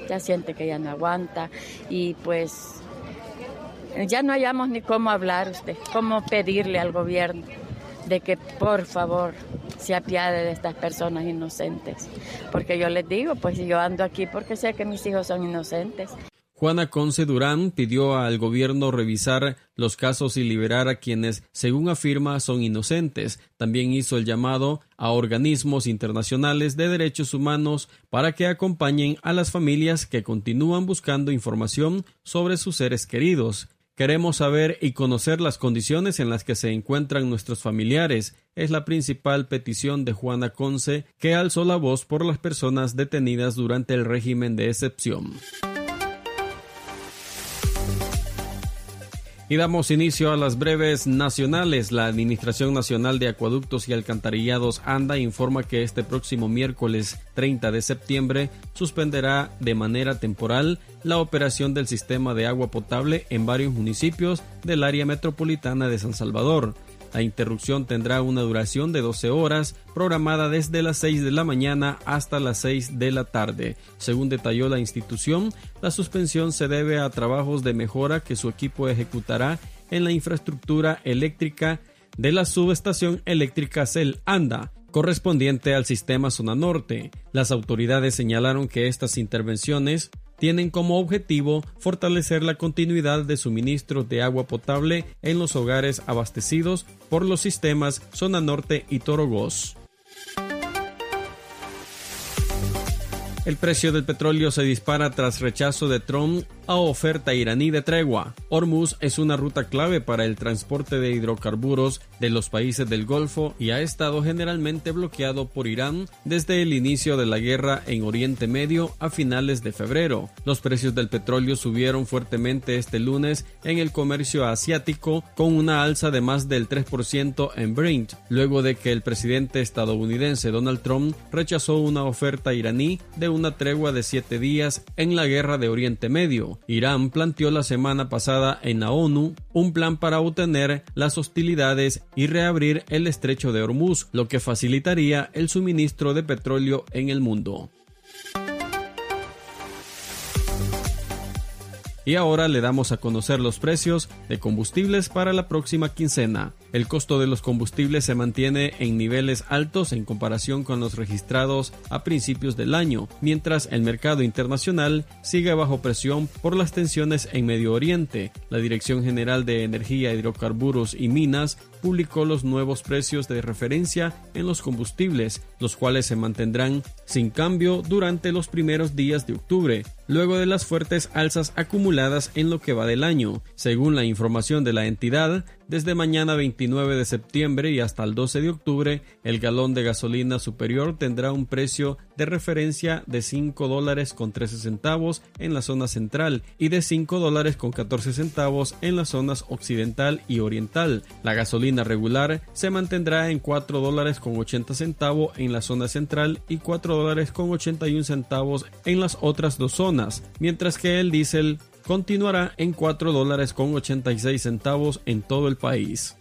ya siente que ya no aguanta y pues ya no hallamos ni cómo hablar cómo pedirle al gobierno de que por favor se apiade de estas personas inocentes, porque yo les digo, pues yo ando aquí porque sé que mis hijos son inocentes. Juana Conce Durán pidió al gobierno revisar los casos y liberar a quienes, según afirma, son inocentes. También hizo el llamado a organismos internacionales de derechos humanos para que acompañen a las familias que continúan buscando información sobre sus seres queridos. Queremos saber y conocer las condiciones en las que se encuentran nuestros familiares. Es la principal petición de Juana Conce, que alzó la voz por las personas detenidas durante el régimen de excepción. Y damos inicio a las breves nacionales. La Administración Nacional de Acueductos y Alcantarillados ANDA informa que este próximo miércoles 30 de septiembre suspenderá de manera temporal la operación del sistema de agua potable en varios municipios del área metropolitana de San Salvador. La interrupción tendrá una duración de 12 horas, programada desde las 6 de la mañana hasta las 6 de la tarde. Según detalló la institución, la suspensión se debe a trabajos de mejora que su equipo ejecutará en la infraestructura eléctrica de la subestación eléctrica CEL ANDA, correspondiente al sistema Zona Norte. Las autoridades señalaron que estas intervenciones tienen como objetivo fortalecer la continuidad de suministros de agua potable en los hogares abastecidos por los sistemas Zona Norte y Torogós. El precio del petróleo se dispara tras rechazo de Trump a oferta iraní de tregua. Hormuz es una ruta clave para el transporte de hidrocarburos de los países del Golfo y ha estado generalmente bloqueado por Irán desde el inicio de la guerra en Oriente Medio a finales de febrero. Los precios del petróleo subieron fuertemente este lunes en el comercio asiático, con una alza de más del 3% en Brent, luego de que el presidente estadounidense Donald Trump rechazó una oferta iraní de una tregua de 7 días en la guerra de Oriente Medio. Irán planteó la semana pasada en la ONU un plan para obtener las hostilidades y reabrir el estrecho de Hormuz, lo que facilitaría el suministro de petróleo en el mundo. Y ahora le damos a conocer los precios de combustibles para la próxima quincena. El costo de los combustibles se mantiene en niveles altos en comparación con los registrados a principios del año, mientras el mercado internacional sigue bajo presión por las tensiones en Medio Oriente. La Dirección General de Energía, Hidrocarburos y Minas publicó los nuevos precios de referencia en los combustibles, los cuales se mantendrán sin cambio durante los primeros días de octubre, luego de las fuertes alzas acumuladas en lo que va del año. Según la información de la entidad, desde mañana 29 de septiembre y hasta el 12 de octubre, el galón de gasolina superior tendrá un precio de referencia de $5.13 en la zona central y de $5.14 en las zonas occidental y oriental. La gasolina regular se mantendrá en $4.80 en la zona central y $4.81 en las otras dos zonas, mientras que el diésel continuará en $4.86 en todo el país.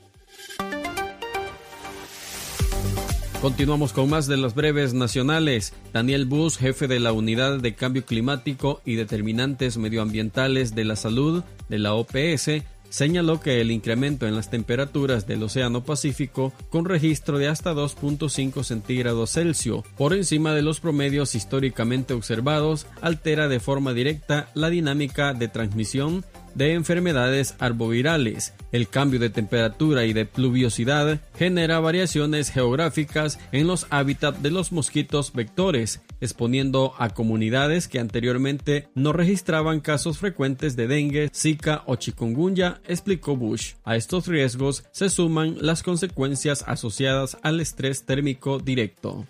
Continuamos con más de las breves nacionales. Daniel Busch, jefe de la Unidad de Cambio Climático y Determinantes Medioambientales de la Salud de la OPS, señaló que el incremento en las temperaturas del Océano Pacífico, con registro de hasta 2.5 centígrados Celsius por encima de los promedios históricamente observados, altera de forma directa la dinámica de transmisión de enfermedades arbovirales. El cambio de temperatura y de pluviosidad genera variaciones geográficas en los hábitats de los mosquitos vectores, exponiendo a comunidades que anteriormente no registraban casos frecuentes de dengue, zika o chikungunya, explicó Busch. A estos riesgos se suman las consecuencias asociadas al estrés térmico directo.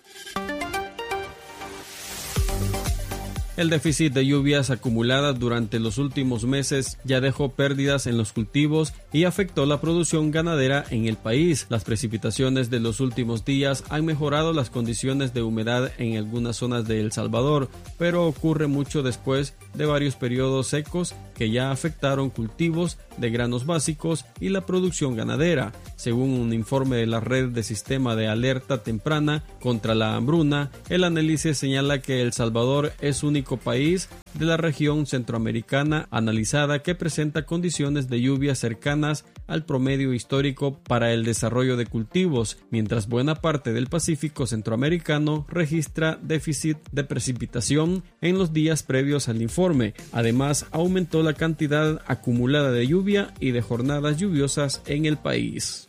El déficit de lluvias acumuladas durante los últimos meses ya dejó pérdidas en los cultivos y afectó la producción ganadera en el país. Las precipitaciones de los últimos días han mejorado las condiciones de humedad en algunas zonas de El Salvador, pero ocurre mucho después de varios periodos secos que ya afectaron cultivos de granos básicos y la producción ganadera. Según un informe de la Red de Sistema de Alerta Temprana contra la Hambruna, el análisis señala que El Salvador es único país de la región centroamericana analizada, que presenta condiciones de lluvia cercanas al promedio histórico para el desarrollo de cultivos, mientras buena parte del Pacífico centroamericano registra déficit de precipitación en los días previos al informe. Además, aumentó la cantidad acumulada de lluvia y de jornadas lluviosas en el país.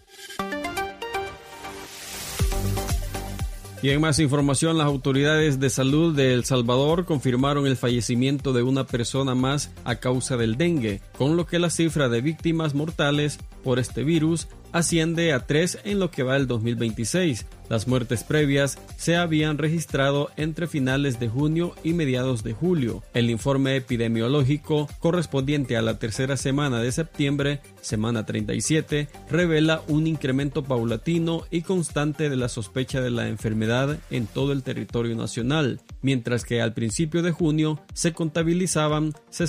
Y en más información, las autoridades de salud de El Salvador confirmaron el fallecimiento de una persona más a causa del dengue, con lo que la cifra de víctimas mortales por este virus asciende a 3 en lo que va el 2026. Las muertes previas se habían registrado entre finales de junio y mediados de julio. El informe epidemiológico correspondiente a la tercera semana de septiembre, semana 37, revela un incremento paulatino y constante de la sospecha de la enfermedad en todo el territorio nacional, mientras que al principio de junio se contabilizaban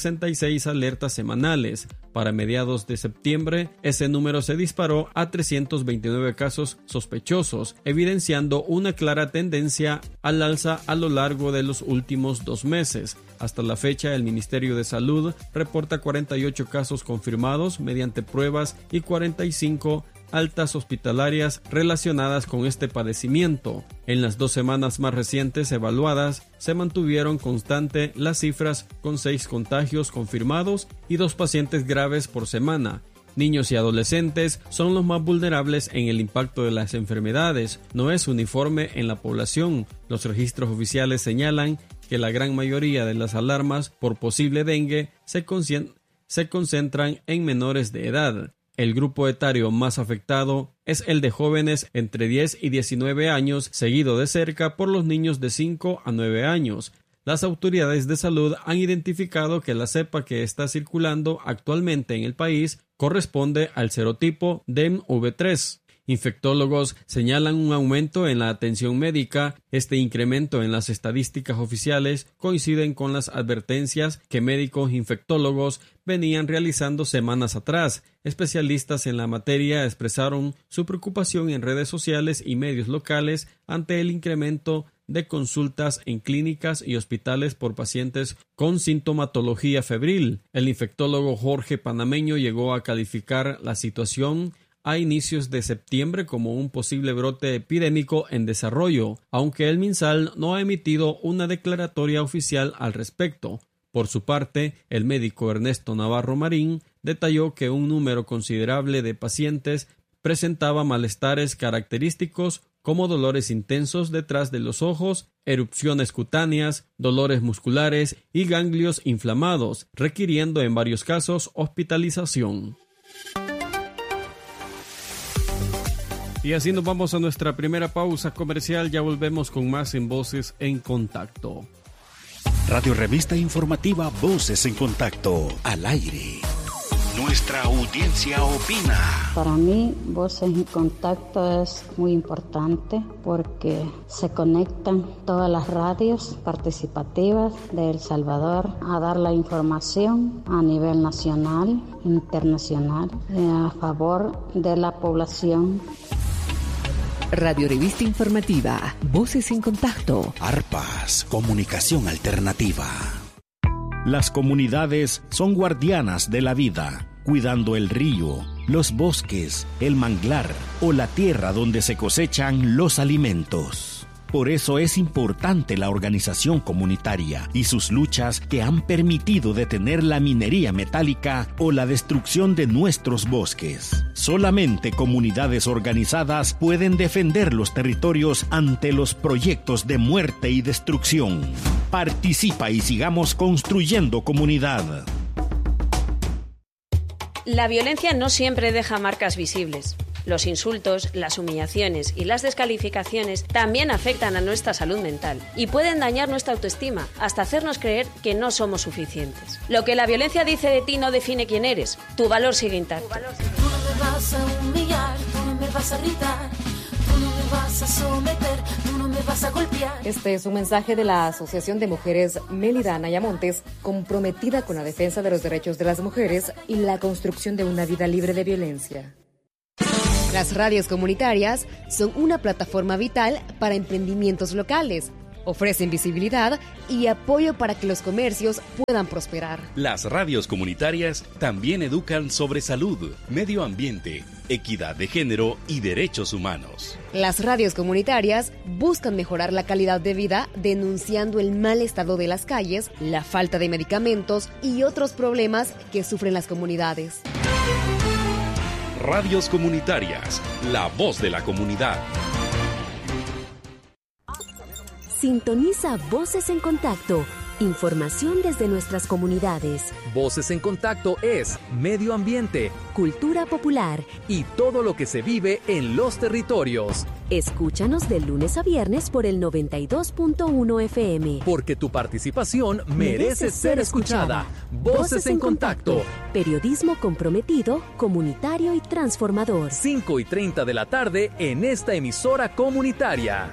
66 alertas semanales. Para mediados de septiembre, ese número se disparó a 329 casos sospechosos, evidenciando una clara tendencia al alza a lo largo de los últimos 2 meses. Hasta la fecha, el Ministerio de Salud reporta 48 casos confirmados mediante pruebas y 45 altas hospitalarias relacionadas con este padecimiento. En las 2 semanas más recientes evaluadas, se mantuvieron constante las cifras con 6 contagios confirmados y 2 pacientes graves por semana. Niños y adolescentes son los más vulnerables en el impacto de las enfermedades. No es uniforme en la población. Los registros oficiales señalan que la gran mayoría de las alarmas por posible dengue se concentran en menores de edad. El grupo etario más afectado es el de jóvenes entre 10 y 19 años, seguido de cerca por los niños de 5 a 9 años. Las autoridades de salud han identificado que la cepa que está circulando actualmente en el país corresponde al serotipo DEMV3. Infectólogos señalan un aumento en la atención médica. Este incremento en las estadísticas oficiales coinciden con las advertencias que médicos infectólogos venían realizando semanas atrás. Especialistas en la materia expresaron su preocupación en redes sociales y medios locales ante el incremento de consultas en clínicas y hospitales por pacientes con sintomatología febril. El infectólogo Jorge Panameño llegó a calificar la situación a inicios de septiembre como un posible brote epidémico en desarrollo, aunque el MinSal no ha emitido una declaratoria oficial al respecto. Por su parte, el médico Ernesto Navarro Marín detalló que un número considerable de pacientes presentaba malestares característicos como dolores intensos detrás de los ojos, erupciones cutáneas, dolores musculares y ganglios inflamados, requiriendo en varios casos hospitalización. Y así nos vamos a nuestra primera pausa comercial. Ya volvemos con más en Voces en Contacto. Radio Revista Informativa Voces en Contacto, al aire. Nuestra audiencia opina. Para mí, Voces en Contacto es muy importante porque se conectan todas las radios participativas de El Salvador a dar la información a nivel nacional, internacional, a favor de la población. Radio Revista Informativa, Voces en Contacto. ARPAS, Comunicación Alternativa. Las comunidades son guardianas de la vida, cuidando el río, los bosques, el manglar o la tierra donde se cosechan los alimentos. Por eso es importante la organización comunitaria y sus luchas que han permitido detener la minería metálica o la destrucción de nuestros bosques. Solamente comunidades organizadas pueden defender los territorios ante los proyectos de muerte y destrucción. Participa y sigamos construyendo comunidad. La violencia no siempre deja marcas visibles. Los insultos, las humillaciones y las descalificaciones también afectan a nuestra salud mental y pueden dañar nuestra autoestima hasta hacernos creer que no somos suficientes. Lo que la violencia dice de ti no define quién eres. Tu valor sigue intacto. Tú no me vas a humillar, tú no me vas a gritar, tú no me vas a someter, tú no me vas a golpear. Este es un mensaje de la Asociación de Mujeres Mélida Anaya Montes, comprometida con la defensa de los derechos de las mujeres y la construcción de una vida libre de violencia. Las radios comunitarias son una plataforma vital para emprendimientos locales, Ofrecen visibilidad y apoyo para que los comercios puedan prosperar. Las radios comunitarias también educan sobre salud, medio ambiente, equidad de género y derechos humanos. Las radios comunitarias buscan mejorar la calidad de vida denunciando el mal estado de las calles, la falta de medicamentos y otros problemas que sufren las comunidades. Radios comunitarias, la voz de la comunidad. Sintoniza Voces en Contacto, información desde nuestras comunidades. Voces en Contacto es medio ambiente, cultura popular y todo lo que se vive en los territorios. Escúchanos de lunes a viernes por el 92.1 FM. Porque tu participación merece ser escuchada. Voces en Contacto. Periodismo comprometido, comunitario y transformador. 5:30 de la tarde en esta emisora comunitaria.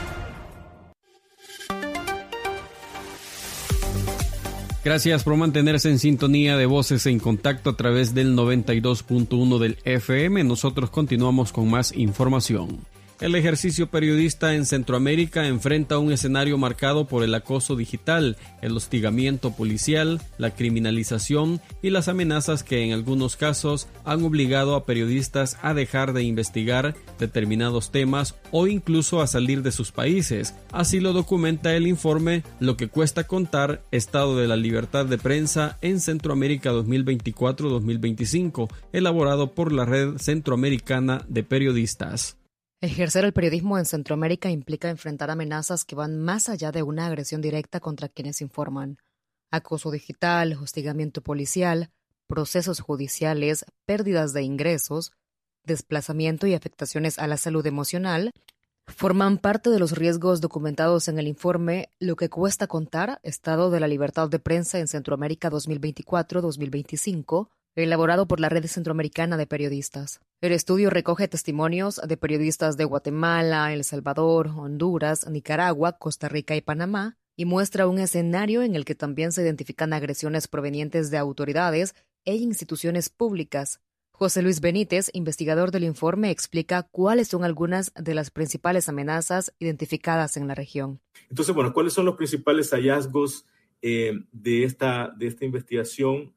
Gracias por mantenerse en sintonía de Voces en Contacto a través del 92.1 del FM. Nosotros continuamos con más información. El ejercicio periodista en Centroamérica enfrenta un escenario marcado por el acoso digital, el hostigamiento policial, la criminalización y las amenazas que en algunos casos han obligado a periodistas a dejar de investigar determinados temas o incluso a salir de sus países. Así lo documenta el informe Lo que cuesta contar, Estado de la Libertad de Prensa en Centroamérica 2024-2025, elaborado por la Red Centroamericana de Periodistas. Ejercer el periodismo en Centroamérica implica enfrentar amenazas que van más allá de una agresión directa contra quienes informan. Acoso digital, hostigamiento policial, procesos judiciales, pérdidas de ingresos, desplazamiento y afectaciones a la salud emocional forman parte de los riesgos documentados en el informe Lo que cuesta contar, Estado de la Libertad de Prensa en Centroamérica 2024-2025, elaborado por la Red Centroamericana de Periodistas. El estudio recoge testimonios de periodistas de Guatemala, El Salvador, Honduras, Nicaragua, Costa Rica y Panamá, y muestra un escenario en el que también se identifican agresiones provenientes de autoridades e instituciones públicas. José Luis Benítez, investigador del informe, explica cuáles son algunas de las principales amenazas identificadas en la región. Entonces, ¿cuáles son los principales hallazgos de esta investigación?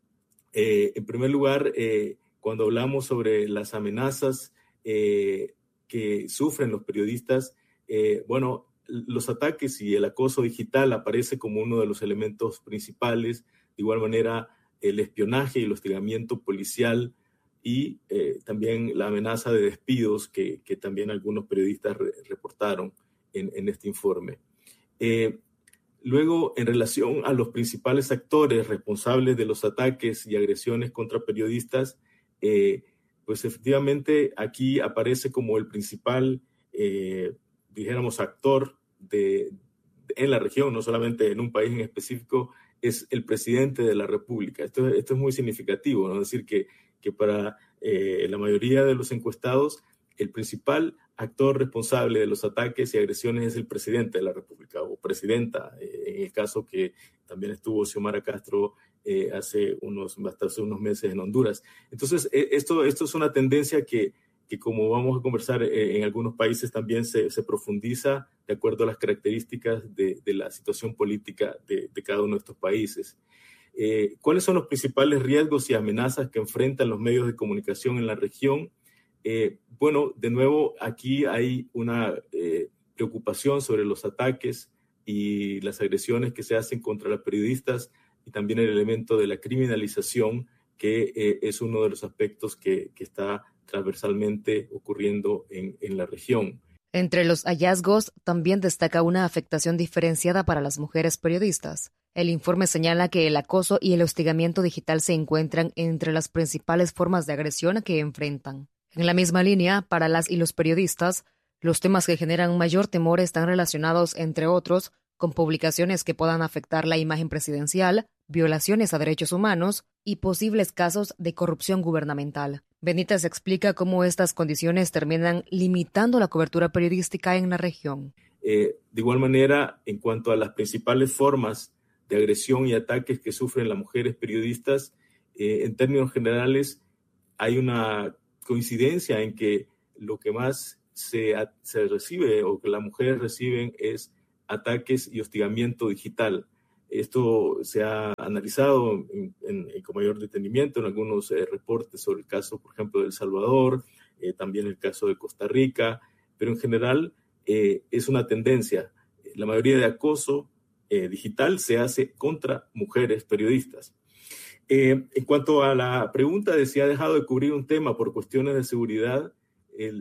En primer lugar, cuando hablamos sobre las amenazas que sufren los periodistas, los ataques y el acoso digital aparece como uno de los elementos principales. De igual manera, el espionaje y el hostigamiento policial y también la amenaza de despidos que también algunos periodistas reportaron en este informe. Luego, en relación a los principales actores responsables de los ataques y agresiones contra periodistas, pues efectivamente aquí aparece como el principal, actor en la región, no solamente en un país en específico, es el presidente de la República. Esto es muy significativo, ¿no? Es decir, que para la mayoría de los encuestados, el principal actor responsable de los ataques y agresiones es el presidente de la República o presidenta, en el caso que también estuvo Xiomara Castro hace unos meses en Honduras. Entonces, esto es una tendencia que como vamos a conversar en algunos países también se profundiza de acuerdo a las características de la situación política de cada uno de estos países. ¿Cuáles son los principales riesgos y amenazas que enfrentan los medios de comunicación en la región? De nuevo, aquí hay una preocupación sobre los ataques y las agresiones que se hacen contra los periodistas y también el elemento de la criminalización, que es uno de los aspectos que está transversalmente ocurriendo en la región. Entre los hallazgos también destaca una afectación diferenciada para las mujeres periodistas. El informe señala que el acoso y el hostigamiento digital se encuentran entre las principales formas de agresión que enfrentan. En la misma línea, para las y los periodistas, los temas que generan mayor temor están relacionados, entre otros, con publicaciones que puedan afectar la imagen presidencial, violaciones a derechos humanos y posibles casos de corrupción gubernamental. Benítez explica cómo estas condiciones terminan limitando la cobertura periodística en la región. De igual manera, en cuanto a las principales formas de agresión y ataques que sufren las mujeres periodistas, en términos generales hay una coincidencia en que lo que más se recibe o que las mujeres reciben es ataques y hostigamiento digital. Esto se ha analizado con mayor detenimiento en algunos reportes sobre el caso, por ejemplo, de El Salvador, también el caso de Costa Rica, pero en general es una tendencia. La mayoría de acoso digital se hace contra mujeres periodistas. En cuanto a la pregunta de si ha dejado de cubrir un tema por cuestiones de seguridad, el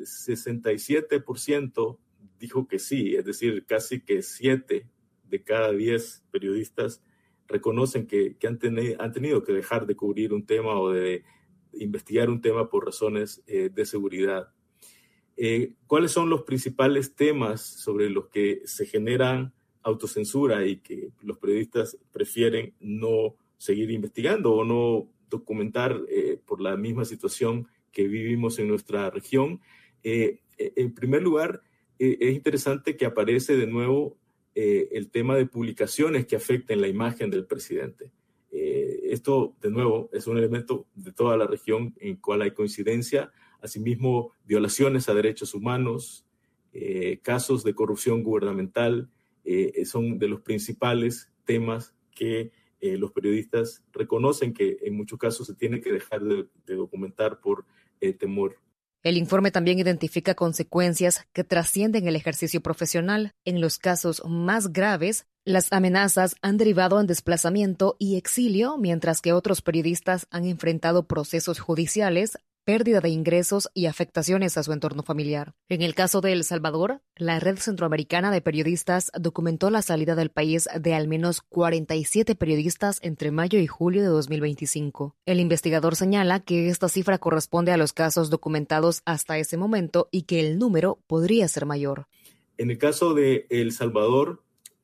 67% dijo que sí, es decir, casi que 7 de cada 10 periodistas reconocen que han tenido que dejar de cubrir un tema o de investigar un tema por razones de seguridad. ¿Cuáles son los principales temas sobre los que se generan autocensura y que los periodistas prefieren no seguir investigando o no documentar por la misma situación que vivimos en nuestra región? En primer lugar, es interesante que aparece de nuevo el tema de publicaciones que afecten la imagen del presidente. Esto, de nuevo, es un elemento de toda la región en cual hay coincidencia. Asimismo, violaciones a derechos humanos, casos de corrupción gubernamental, son de los principales temas que los periodistas reconocen que en muchos casos se tiene que dejar de documentar por temor. El informe también identifica consecuencias que trascienden el ejercicio profesional. En los casos más graves, las amenazas han derivado en desplazamiento y exilio, mientras que otros periodistas han enfrentado procesos judiciales, pérdida de ingresos y afectaciones a su entorno familiar. En el caso de El Salvador, la Red Centroamericana de Periodistas documentó la salida del país de al menos 47 periodistas entre mayo y julio de 2025. El investigador señala que esta cifra corresponde a los casos documentados hasta ese momento y que el número podría ser mayor. En el caso de El Salvador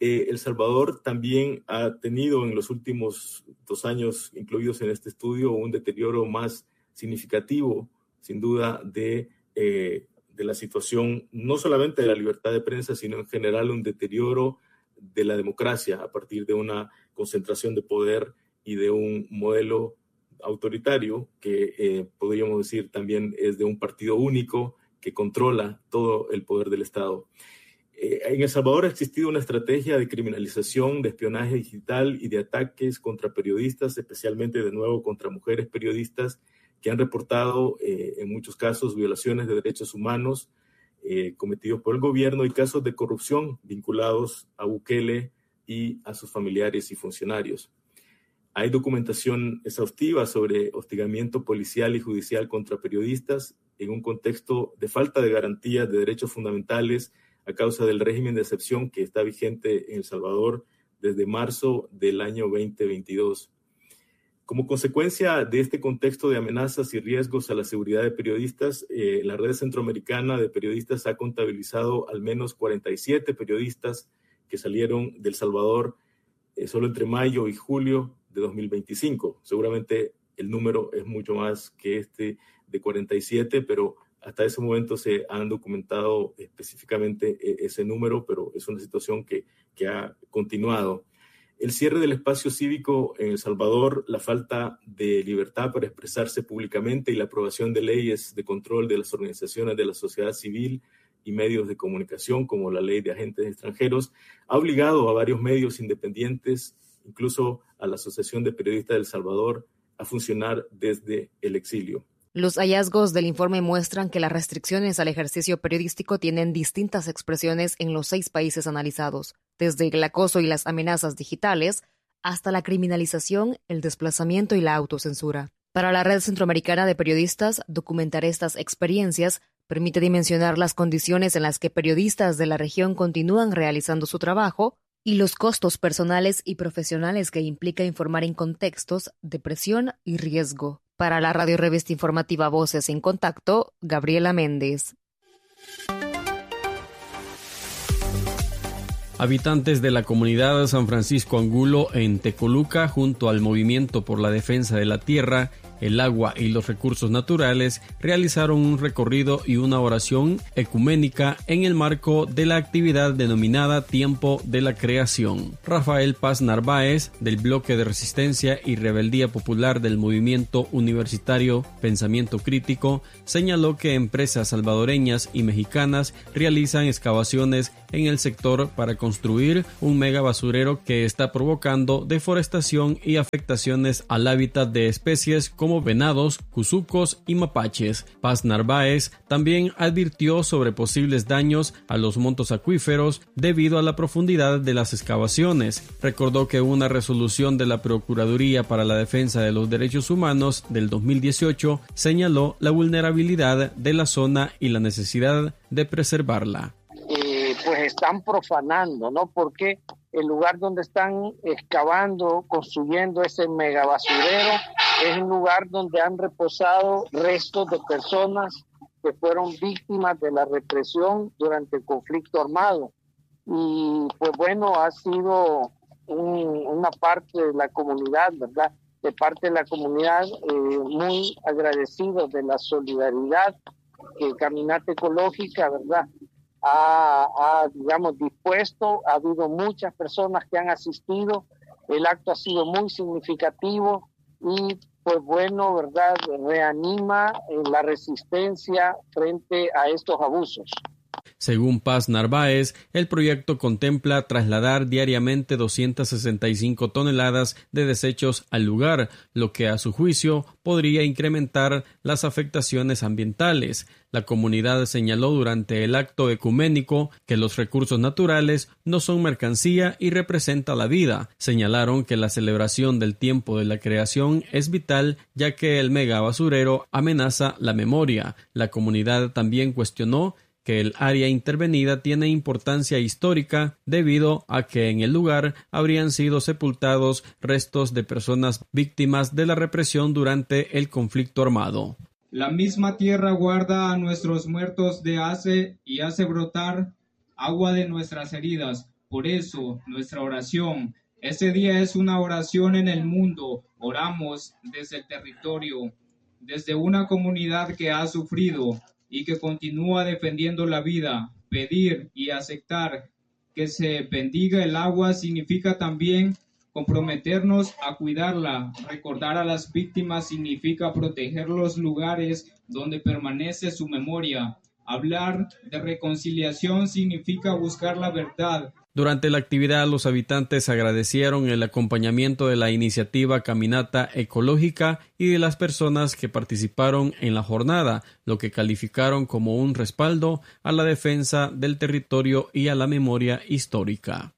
también ha tenido en los últimos 2 años incluidos en este estudio un deterioro más significativo, sin duda, de la situación, no solamente de la libertad de prensa, sino en general un deterioro de la democracia a partir de una concentración de poder y de un modelo autoritario que podríamos decir también es de un partido único que controla todo el poder del Estado. En El Salvador ha existido una estrategia de criminalización, de espionaje digital y de ataques contra periodistas, especialmente de nuevo contra mujeres periodistas, que han reportado en muchos casos violaciones de derechos humanos cometidos por el gobierno y casos de corrupción vinculados a Bukele y a sus familiares y funcionarios. Hay documentación exhaustiva sobre hostigamiento policial y judicial contra periodistas en un contexto de falta de garantías de derechos fundamentales a causa del régimen de excepción que está vigente en El Salvador desde marzo del año 2022. Como consecuencia de este contexto de amenazas y riesgos a la seguridad de periodistas, la Red Centroamericana de Periodistas ha contabilizado al menos 47 periodistas que salieron de El Salvador solo entre mayo y julio de 2025. Seguramente el número es mucho más que este de 47, pero hasta ese momento se han documentado específicamente ese número, pero es una situación que ha continuado. El cierre del espacio cívico en El Salvador, la falta de libertad para expresarse públicamente y la aprobación de leyes de control de las organizaciones de la sociedad civil y medios de comunicación, como la ley de agentes extranjeros, ha obligado a varios medios independientes, incluso a la Asociación de Periodistas de El Salvador, a funcionar desde el exilio. Los hallazgos del informe muestran que las restricciones al ejercicio periodístico tienen distintas expresiones en los 6 países analizados, desde el acoso y las amenazas digitales hasta la criminalización, el desplazamiento y la autocensura. Para la Red Centroamericana de Periodistas, documentar estas experiencias permite dimensionar las condiciones en las que periodistas de la región continúan realizando su trabajo y los costos personales y profesionales que implica informar en contextos de presión y riesgo. Para la Radio Revista Informativa Voces en Contacto, Gabriela Méndez. Habitantes de la comunidad San Francisco Angulo en Tecoluca, junto al Movimiento por la Defensa de la Tierra, el agua y los recursos naturales realizaron un recorrido y una oración ecuménica en el marco de la actividad denominada Tiempo de la Creación. Rafael Paz Narváez, del Bloque de Resistencia y Rebeldía Popular del Movimiento Universitario Pensamiento Crítico, señaló que empresas salvadoreñas y mexicanas realizan excavaciones en el sector para construir un mega basurero que está provocando deforestación y afectaciones al hábitat de especies como venados, cuzucos y mapaches. Paz Narváez también advirtió sobre posibles daños a los montos acuíferos debido a la profundidad de las excavaciones. Recordó que una resolución de la Procuraduría para la Defensa de los Derechos Humanos del 2018 señaló la vulnerabilidad de la zona y la necesidad de preservarla. Pues están profanando, ¿no? Porque el lugar donde están excavando, construyendo ese megabasurero, es un lugar donde han reposado restos de personas que fueron víctimas de la represión durante el conflicto armado. Y pues bueno, ha sido una parte de la comunidad, ¿verdad? De parte de la comunidad, muy agradecido de la solidaridad que Caminata Ecológica, ¿verdad?, digamos, dispuesto. Ha habido muchas personas que han asistido, el acto ha sido muy significativo y pues bueno, ¿verdad?, reanima la resistencia frente a estos abusos. Según Paz Narváez, el proyecto contempla trasladar diariamente 265 toneladas de desechos al lugar, lo que a su juicio podría incrementar las afectaciones ambientales. La comunidad señaló durante el acto ecuménico que los recursos naturales no son mercancía y representa la vida. Señalaron que la celebración del tiempo de la creación es vital, ya que el mega basurero amenaza la memoria. La comunidad también cuestionó que el área intervenida tiene importancia histórica debido a que en el lugar habrían sido sepultados restos de personas víctimas de la represión durante el conflicto armado. La misma tierra guarda a nuestros muertos y hace brotar agua de nuestras heridas. Por eso, nuestra oración, este día es una oración en el mundo. Oramos desde el territorio, desde una comunidad que ha sufrido y que continúa defendiendo la vida. Pedir y aceptar que se bendiga el agua significa también comprometernos a cuidarla. Recordar a las víctimas significa proteger los lugares donde permanece su memoria. Hablar de reconciliación significa buscar la verdad. Durante la actividad, los habitantes agradecieron el acompañamiento de la iniciativa Caminata Ecológica y de las personas que participaron en la jornada, lo que calificaron como un respaldo a la defensa del territorio y a la memoria histórica.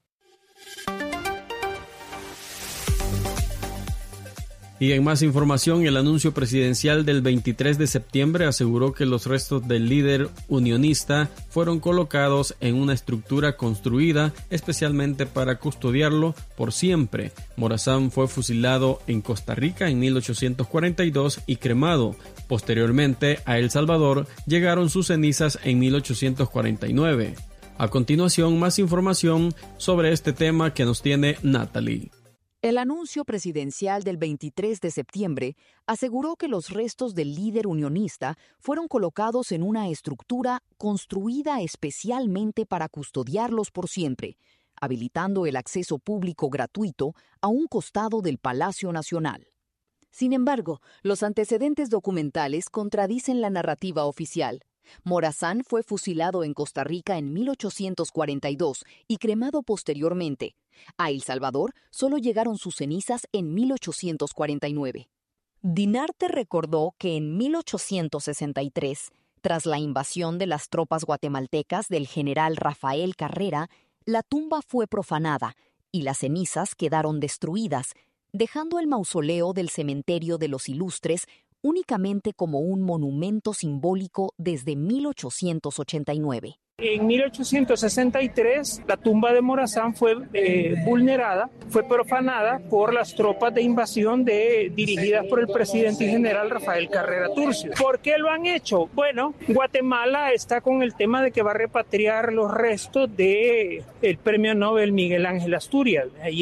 Y en más información, el anuncio presidencial del 23 de septiembre aseguró que los restos del líder unionista fueron colocados en una estructura construida especialmente para custodiarlo por siempre. Morazán fue fusilado en Costa Rica en 1842 y cremado. Posteriormente, a El Salvador llegaron sus cenizas en 1849. A continuación, más información sobre este tema que nos tiene Natalie. El anuncio presidencial del 23 de septiembre aseguró que los restos del líder unionista fueron colocados en una estructura construida especialmente para custodiarlos por siempre, habilitando el acceso público gratuito a un costado del Palacio Nacional. Sin embargo, los antecedentes documentales contradicen la narrativa oficial. Morazán fue fusilado en Costa Rica en 1842 y cremado posteriormente. A El Salvador solo llegaron sus cenizas en 1849. Dinarte recordó que en 1863, tras la invasión de las tropas guatemaltecas del general Rafael Carrera, la tumba fue profanada y las cenizas quedaron destruidas, dejando el mausoleo del cementerio de los Ilustres únicamente como un monumento simbólico desde 1889. En 1863, la tumba de Morazán fue vulnerada, fue profanada por las tropas de invasión dirigidas por el presidente y general Rafael Carrera Turcio. ¿Por qué lo han hecho? Bueno, Guatemala está con el tema de que va a repatriar los restos del premio Nobel Miguel Ángel Asturias, y eso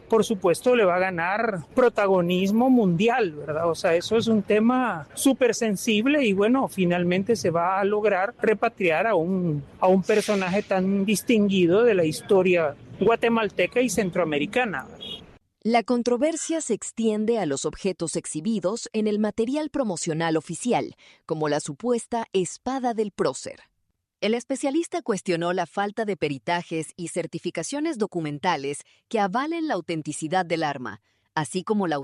por supuesto le va a ganar protagonismo mundial, ¿verdad? O sea, eso es un tema súper sensible y bueno, finalmente se va a lograr repatriar a un personaje tan distinguido de la historia guatemalteca y centroamericana. La controversia se extiende a los objetos exhibidos en el material promocional oficial, como la supuesta espada del prócer. El especialista cuestionó la falta de peritajes y certificaciones documentales que avalen la autenticidad del arma, así como la